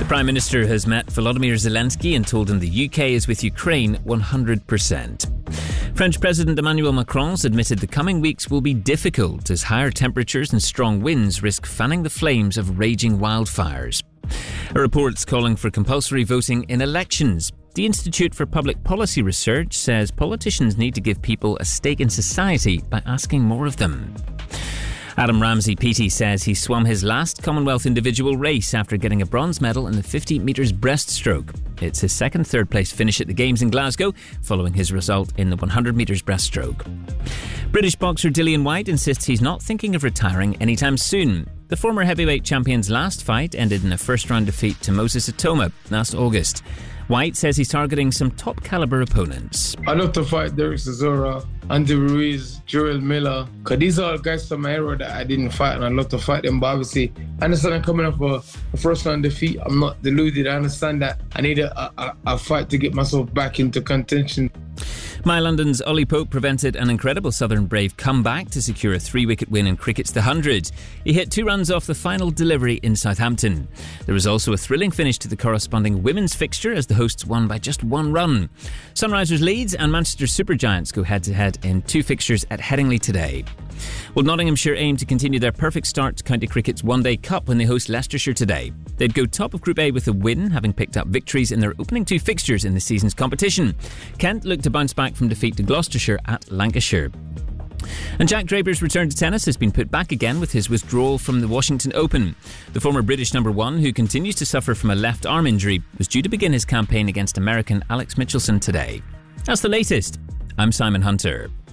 Prime Minister has met Volodymyr Zelensky and told him the UK is with Ukraine 100%. French President Emmanuel Macron has admitted the coming weeks will be difficult as higher temperatures and strong winds risk fanning the flames of raging wildfires. A report's calling for compulsory voting in elections. The Institute for Public Policy Research says politicians need to give people a stake in society by asking more of them. Adam Ramsey PT says he swum his last Commonwealth individual race after getting a bronze medal in the 50 metres breaststroke. It's his second third-place finish at the Games in Glasgow, following his result in the 100 metres breaststroke. British boxer Dillian Whyte insists he's not thinking of retiring anytime soon. The former heavyweight champion's last fight ended in a first-round defeat to Moses Atoma last August. Whyte says he's targeting some top-caliber opponents. I'd love to fight Derek Chisora, Andy Ruiz, Joel Miller, because these are all guys from my era that I didn't fight, and I'd love to fight them. But obviously, I understand I'm coming off a first-round defeat. I'm not deluded. I understand that I need a fight to get myself back into contention. My London's Ollie Pope prevented an incredible Southern Brave comeback to secure a 3-wicket win in cricket's The 100. He hit 2 runs off the final delivery in Southampton. There was also a thrilling finish to the corresponding women's fixture as the hosts won by just 1 run. Sunrisers Leeds and Manchester Supergiants go head-to-head in 2 fixtures at Headingley today. Well, Nottinghamshire aim to continue their perfect start to County Cricket's One-Day Cup when they host Leicestershire today. They'd go top of Group A with a win, having picked up victories in their opening 2 fixtures in the season's competition. Kent look to bounce back from defeat to Gloucestershire at Lancashire. And Jack Draper's return to tennis has been put back again with his withdrawal from the Washington Open. The former British number 1, who continues to suffer from a left arm injury, was due to begin his campaign against American Alex Michelson today. That's the latest. I'm Simon Hunter.